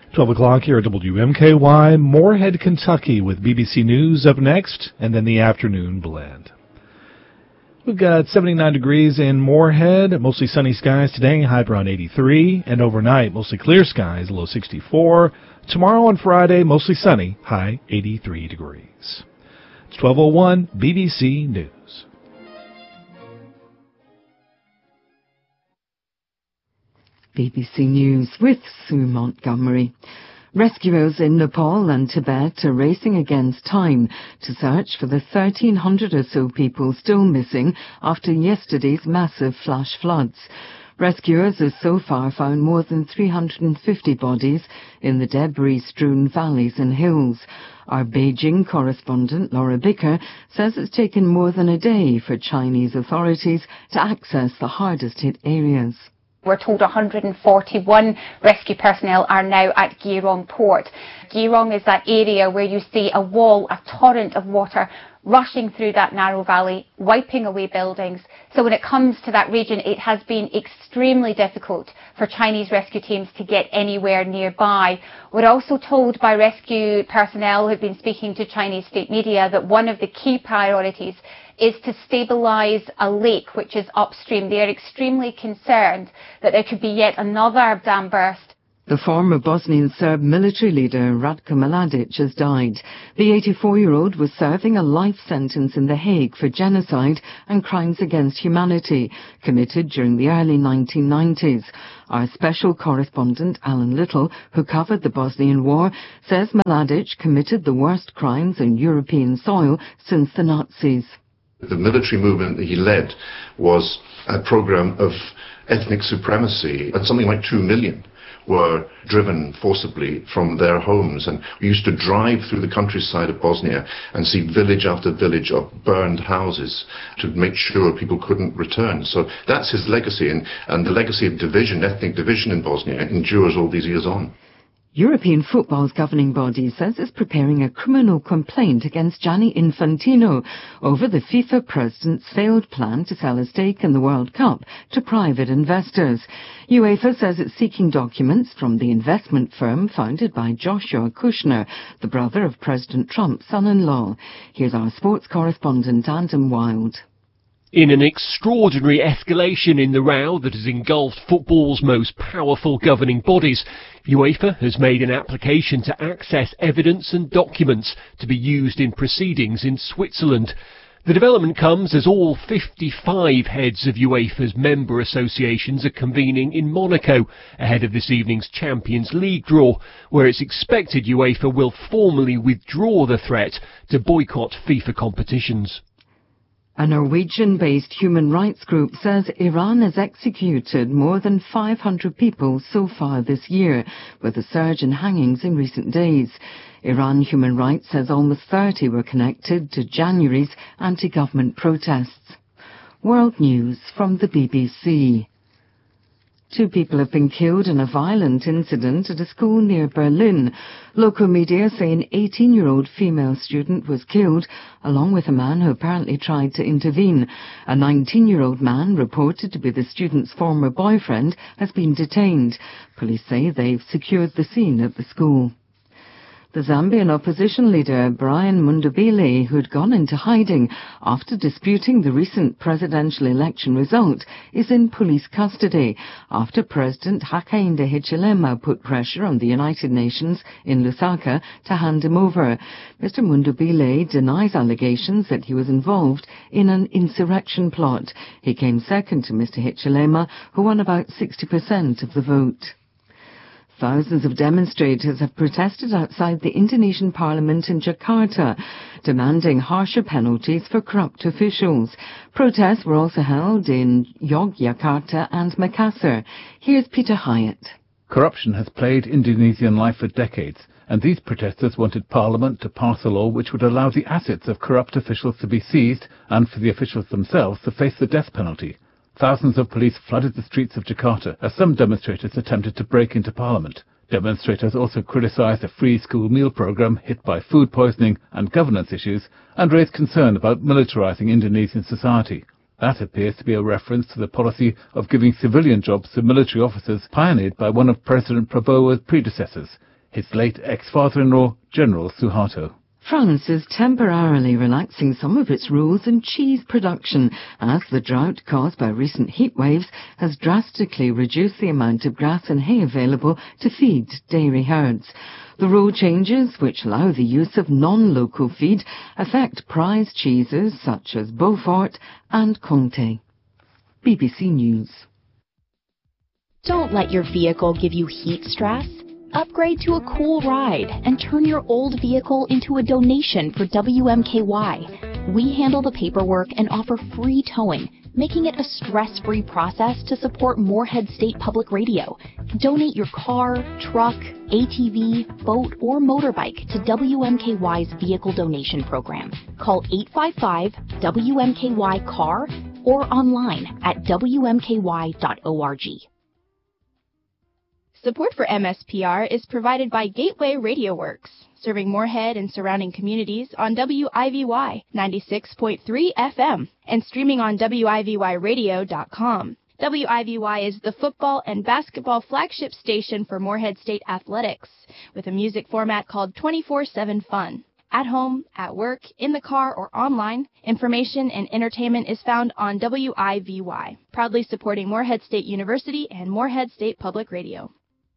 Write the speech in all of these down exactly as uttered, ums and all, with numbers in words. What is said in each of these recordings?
twelve o'clock here at W M K Y, Moorhead, Kentucky, with B B C News up next, and then the afternoon blend. We've got seventy-nine degrees in Moorhead, mostly sunny skies today, high around eighty-three, and overnight, mostly clear skies, low sixty-four. Tomorrow and Friday, mostly sunny, high eighty-three degrees. It's twelve oh one, B B C News. B B C News with Sue Montgomery. Rescuers in Nepal and Tibet are racing against time to search for the thirteen hundred or so people still missing after yesterday's massive flash floods. Rescuers have so far found more than three hundred fifty bodies in the debris-strewn valleys and hills. Our Beijing correspondent Laura Bicker says it's taken more than a day for Chinese authorities to access the hardest-hit areas. We're told one hundred forty-one rescue personnel are now at Geirong port. Geirong is that area where you see a wall, a torrent of water rushing through that narrow valley, wiping away buildings. So when it comes to that region, it has been extremely difficult for Chinese rescue teams to get anywhere nearby. We're also told by rescue personnel who've been speaking to Chinese state media that one of the key priorities is to stabilise a lake which is upstream. They are extremely concerned that there could be yet another dam burst. The former Bosnian Serb military leader Ratko Mladic has died. The eighty-four-year-old was serving a life sentence in The Hague for genocide and crimes against humanity, committed during the early nineteen nineties. Our special correspondent Alan Little, who covered the Bosnian War, says Mladic committed the worst crimes on European soil since the Nazis. The military movement that he led was a program of ethnic supremacy, and something like two million were driven forcibly from their homes. And we used to drive through the countryside of Bosnia and see village after village of burned houses to make sure people couldn't return. So that's his legacy, and, and the legacy of division, ethnic division in Bosnia, endures all these years on. European football's governing body says it's preparing a criminal complaint against Gianni Infantino over the FIFA president's failed plan to sell a stake in the World Cup to private investors. UEFA says it's seeking documents from the investment firm founded by Joshua Kushner, the brother of President Trump's son-in-law. Here's our sports correspondent, Adam Wilde. In an extraordinary escalation in the row that has engulfed football's most powerful governing bodies, UEFA has made an application to access evidence and documents to be used in proceedings in Switzerland. The development comes as all fifty-five heads of UEFA's member associations are convening in Monaco ahead of this evening's Champions League draw, where it's expected UEFA will formally withdraw the threat to boycott FIFA competitions. A Norwegian-based human rights group says Iran has executed more than five hundred people so far this year, with a surge in hangings in recent days. Iran Human Rights says almost thirty were connected to January's anti-government protests. World News from the B B C. Two people have been killed in a violent incident at a school near Berlin. Local media say an eighteen-year-old female student was killed, along with a man who apparently tried to intervene. A nineteen-year-old man, reported to be the student's former boyfriend, has been detained. Police say they've secured the scene at the school. The Zambian opposition leader Brian Mundubile, who'd gone into hiding after disputing the recent presidential election result, is in police custody after President Hakainde Hichilema put pressure on the United Nations in Lusaka to hand him over. Mister Mundubile denies allegations that he was involved in an insurrection plot. He came second to Mister Hichilema, who won about sixty percent of the vote. Thousands of demonstrators have protested outside the Indonesian parliament in Jakarta, demanding harsher penalties for corrupt officials. Protests were also held in Yogyakarta and Makassar. Here's Peter Hyatt. Corruption has plagued Indonesian life for decades, and these protesters wanted Parliament to pass a law which would allow the assets of corrupt officials to be seized and for the officials themselves to face the death penalty. Thousands of police flooded the streets of Jakarta as some demonstrators attempted to break into Parliament. Demonstrators also criticised a free school meal programme hit by food poisoning and governance issues and raised concern about militarising Indonesian society. That appears to be a reference to the policy of giving civilian jobs to military officers pioneered by one of President Prabowo's predecessors. his late ex-father-in-law, General Suharto. France is temporarily relaxing some of its rules in cheese production as the drought caused by recent heat waves has drastically reduced the amount of grass and hay available to feed dairy herds. The rule changes, which allow the use of non-local feed, affect prize cheeses such as Beaufort and Comté. B B C News. Don't let your vehicle give you heat stress. Upgrade to a cool ride and turn your old vehicle into a donation for W M K Y. We handle the paperwork and offer free towing, making it a stress-free process to support Moorhead State Public Radio. Donate your car, truck, A T V, boat, or motorbike to W M K Y's Vehicle Donation Program. Call eight five five W M K Y C A R or online at W M K Y dot org. Support for M S P R is provided by Gateway Radio Works, serving Moorhead and surrounding communities on W I V Y ninety-six point three F M and streaming on W I V Y radio dot com. W I V Y is the football and basketball flagship station for Moorhead State Athletics, with a music format called twenty-four seven Fun. At home, at work, in the car, or online, information and entertainment is found on W I V Y, proudly supporting Moorhead State University and Moorhead State Public Radio.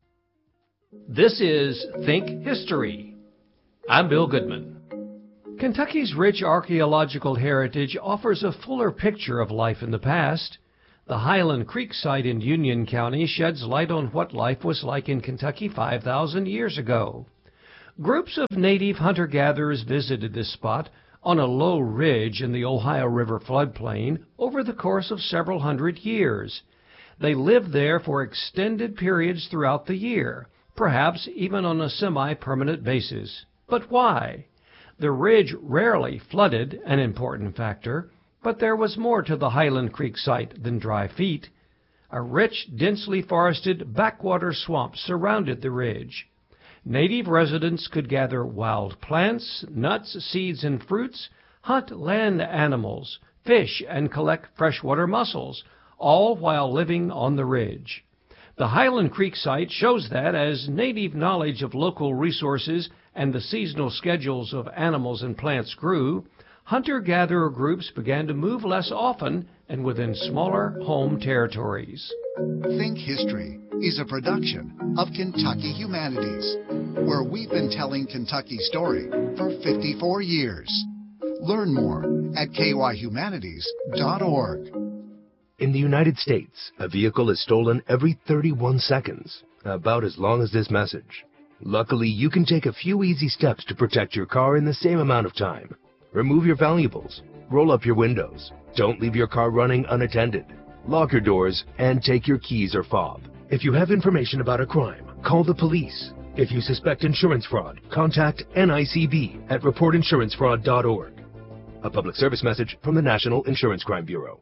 This is Think History. I'm Bill Goodman. Kentucky's rich archaeological heritage offers a fuller picture of life in the past. The Highland Creek site in Union County sheds light on what life was like in Kentucky five thousand years ago. Groups of native hunter-gatherers visited this spot on a low ridge in the Ohio River floodplain over the course of several hundred years. They lived there for extended periods throughout the year, perhaps even on a semi-permanent basis. But why? The ridge rarely flooded, an important factor, but there was more to the Highland Creek site than dry feet. A rich, densely forested backwater swamp surrounded the ridge. Native residents could gather wild plants, nuts, seeds, and fruits, hunt land animals, fish, and collect freshwater mussels, all while living on the ridge. The Highland Creek site shows that as native knowledge of local resources and the seasonal schedules of animals and plants grew, hunter-gatherer groups began to move less often and within smaller home territories. Think History is a production of Kentucky Humanities, where we've been telling Kentucky's story for fifty-four years. Learn more at K Y humanities dot org. In the United States, a vehicle is stolen every thirty-one seconds, about as long as this message. Luckily, you can take a few easy steps to protect your car in the same amount of time. Remove your valuables, roll up your windows, don't leave your car running unattended, lock your doors, and take your keys or fob. If you have information about a crime, call the police. If you suspect insurance fraud, contact N I C B at report insurance fraud dot org. A public service message from the National Insurance Crime Bureau.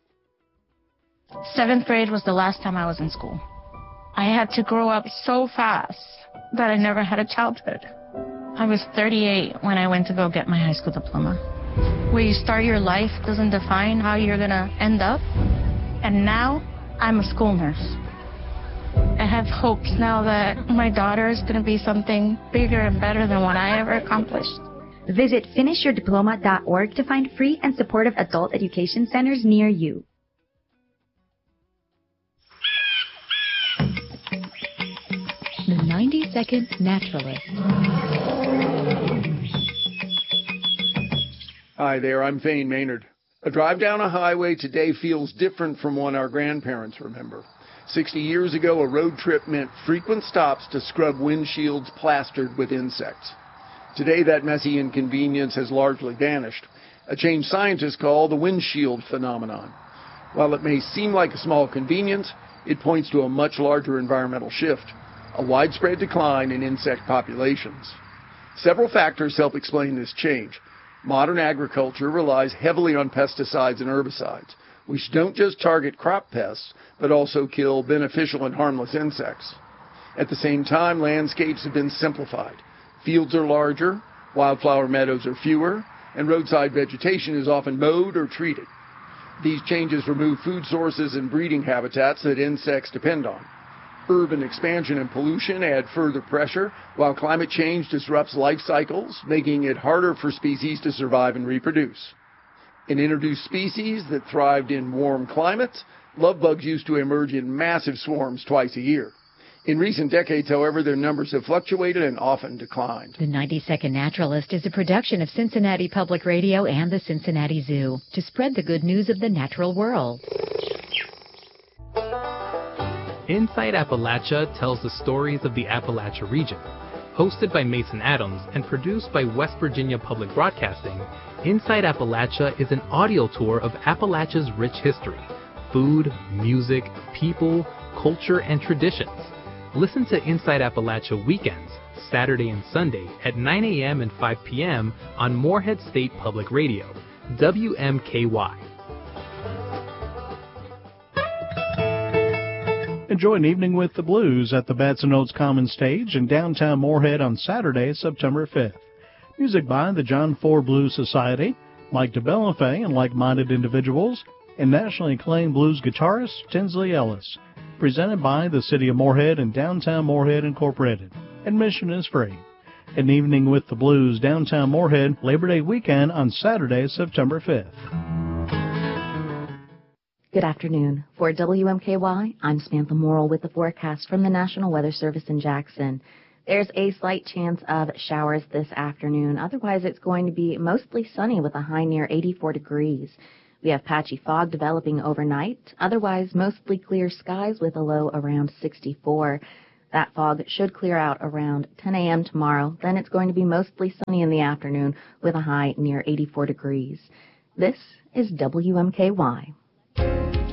Seventh grade was the last time I was in school. I had to grow up so fast that I never had a childhood. I was thirty-eight when I went to go get my high school diploma. Where you start your life doesn't define how you're going to end up. And now I'm a school nurse. I have hopes now that my daughter is going to be something bigger and better than what I ever accomplished. Visit finish your diploma dot org to find free and supportive adult education centers near you. The ninety second Naturalist. Hi there, I'm Thane Maynard. A drive down a highway today feels different from one our grandparents remember. Sixty years ago, a road trip meant frequent stops to scrub windshields plastered with insects. Today, that messy inconvenience has largely vanished, a change scientists call the windshield phenomenon. While it may seem like a small convenience, it points to a much larger environmental shift, a widespread decline in insect populations. Several factors help explain this change. Modern agriculture relies heavily on pesticides and herbicides, which don't just target crop pests, but also kill beneficial and harmless insects. At the same time, landscapes have been simplified. Fields are larger, wildflower meadows are fewer, and roadside vegetation is often mowed or treated. These changes remove food sources and breeding habitats that insects depend on. Urban expansion and pollution add further pressure, while climate change disrupts life cycles, making it harder for species to survive and reproduce. In introduced species that thrived in warm climates, love bugs used to emerge in massive swarms twice a year. In recent decades, however, their numbers have fluctuated and often declined. The ninety second Naturalist is a production of Cincinnati Public Radio and the Cincinnati Zoo to spread the good news of the natural world. Inside Appalachia tells the stories of the Appalachia region. Hosted by Mason Adams and produced by West Virginia Public Broadcasting, Inside Appalachia is an audio tour of Appalachia's rich history, food, music, people, culture, and traditions. Listen to Inside Appalachia weekends, Saturday and Sunday at nine a.m. and five p.m. on Morehead State Public Radio, W M K Y. Enjoy an evening with the blues at the Batson Oaks Common Stage in downtown Morehead on Saturday, September fifth. Music by the John Ford Blues Society, Mike DeBellafay and like-minded individuals, and nationally acclaimed blues guitarist Tinsley Ellis. Presented by the City of Morehead and Downtown Morehead Incorporated. Admission is free. An evening with the blues downtown Morehead Labor Day weekend on Saturday, September fifth. Good afternoon. For W M K Y, I'm Samantha Morrill with the forecast from the National Weather Service in Jackson. There's a slight chance of showers this afternoon. Otherwise, it's going to be mostly sunny with a high near eighty-four degrees. We have patchy fog developing overnight. Otherwise, mostly clear skies with a low around sixty-four. That fog should clear out around ten a.m. tomorrow. Then it's going to be mostly sunny in the afternoon with a high near eighty-four degrees. This is W M K Y.